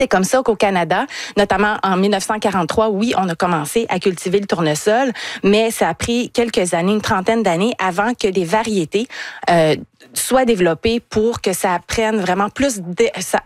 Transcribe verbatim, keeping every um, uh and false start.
C'est comme ça qu'au Canada, notamment en dix-neuf cent quarante-trois, oui, on a commencé à cultiver le tournesol, mais ça a pris quelques années, une trentaine d'années, avant que des variétés euh, soient développées pour que ça prenne vraiment plus, de, ça